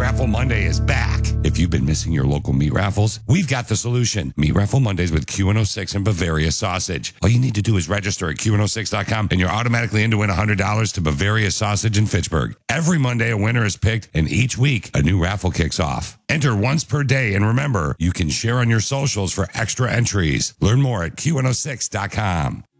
Raffle Monday is back. If you've been missing your local meat raffles, we've got the solution. Meat Raffle Mondays with Q106 and Bavaria Sausage. All you need to do is register at Q106.com and you're automatically in to win $100 to Bavaria Sausage in Fitchburg. Every Monday, a winner is picked, and each week, a new raffle kicks off. Enter once per day, and remember, you can share on your socials for extra entries. Learn more at Q106.com.